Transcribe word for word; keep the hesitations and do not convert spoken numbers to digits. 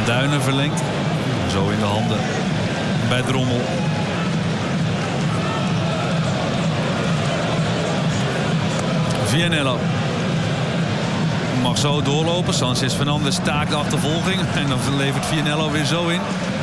Van Duinen verlengt. Zo in de handen bij Drommel. Vianello mag zo doorlopen. Sanchez Fernandes staakt de achtervolging. En dan levert Vianello weer zo in.